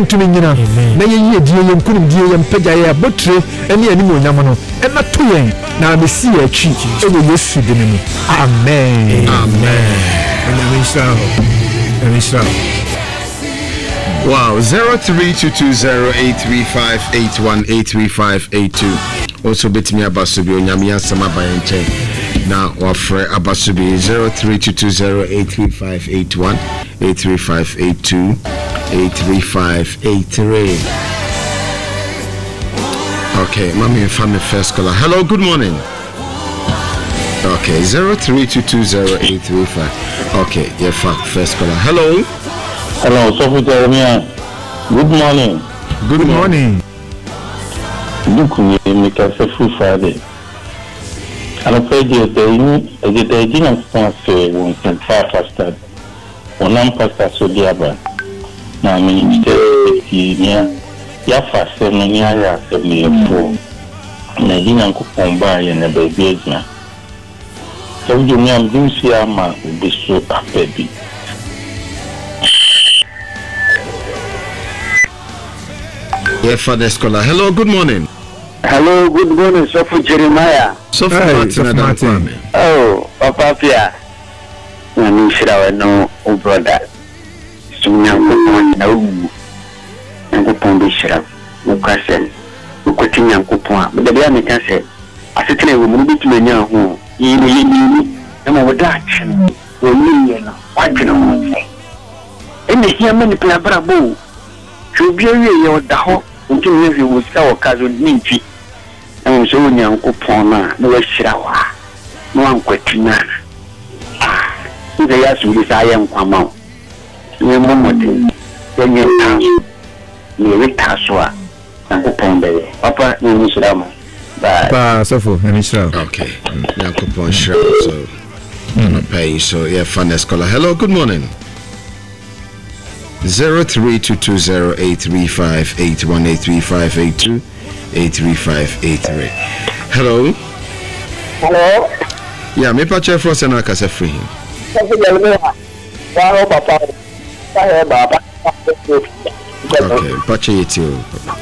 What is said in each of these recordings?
ntumi nyina na yɛyɛ die yɛ nkunum die yɛ mpagya yɛ abotire ɛne anim onyam no ɛmɛto yɛn na amesi yɛ akyi ɛwɔ Yesu din mu amen Wow, 03220835818358 also bet me abasubi onyamia sama bayenche na wafre abasubi 03220835818358 Okay, mommy family first caller. Hello, good morning. Okay, 03220835. Okay, yeah, first caller. Hello. Hello, Sophie Jeremiah. Good morning. Good morning. Look, we make a full Friday. I'm afraid you're saying that the Gina sponsor won't far faster. When I'm pastor, so dear, now I mean, ya faster, no near 74. And I didn't coupon buy and a baby. So you know, I'm doing Siama will be so happy. Yeah, Father Scholar. Hello, good morning. Hello, good morning, Sophie Jeremiah. Sophie Martin. Oh, Papa Pia. I'm sure I know, oh brother. Soon I'm going to go to Bishop, no question. No question, Uncle Point. But the Bible can say, I said, I will be to my young home. You know, I'm a Dutch. We're million. What can I say? And the here many play bravo. To be a daho. Until you will sell a casual ninja. And so young Kupona, no Shirawa, no one question. They ask you this I am come out. No moment, then you pass. You will pass what? And Kupon Bay. Papa, no Shirama. Bye, Sopho, and Israel. Okay, now Kupon Shirama, so I'm pay. So, yeah, fun scholar. Hello, good morning. 03220835818358283583. Hello. Hello. Yeah, me pacha for sena kasa free. Okay, pacha yetio.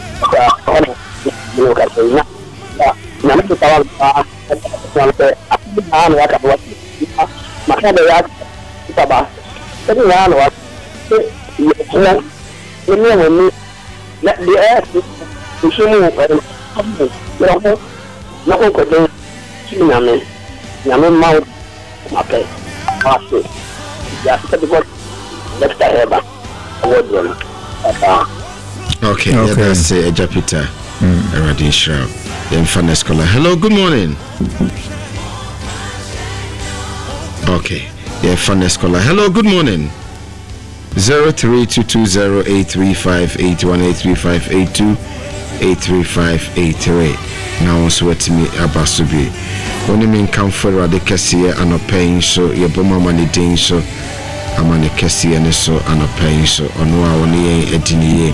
Okay, yeah, that's Ejapita. Radin Shroud. Then Fun Scholar. Hello, good morning. Okay, yeah, Fun Scholar. Hello, good morning. 03220835818358283583. Now also at me abasubi. When you mean come for Radicassia and a pain so your bomber money ding so I'm on a cassia and so and a pain so on one year at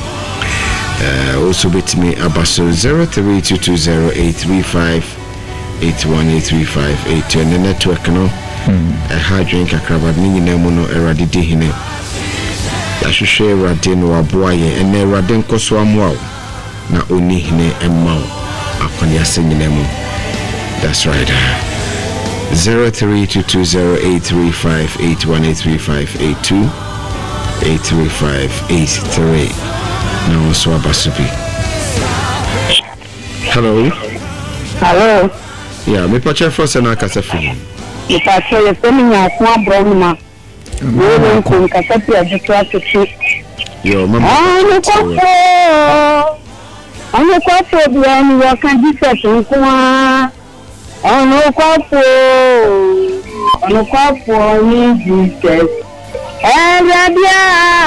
also bet me abaso 03220835818358 and the network no a hard drink a crab meaning no eradidi hine. I should share Radin or Boye and then Radin Koswam wow. Na oni hine emma akonya senyinemu. That's right. 03220835818358283583. Now so abasubi. Hello. Hello. Yeah, me pacha first and I kasa free. Me pacha you sending a small brown. Wewe kumkasati ya jitu wake tu. Yo mama. Ano kwapo biani wakandisa tunkwa. Ano kwapo ni Jesus. Rabia.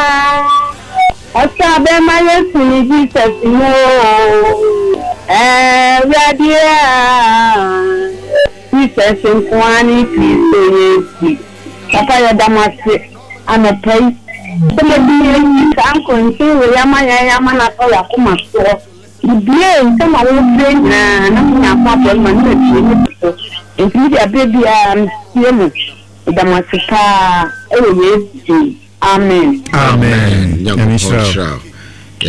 Asabe mayesu ni Jesus no. Rabia. Jesus nkwani Kristo Yesu. Papa ya damase ana pay. Some be uncle say yama na so ya kuma so. Ibie some a wo play na nya papa man na ti. Include a baby still damase pa. Yesu. Amen. Amen. Young Israel.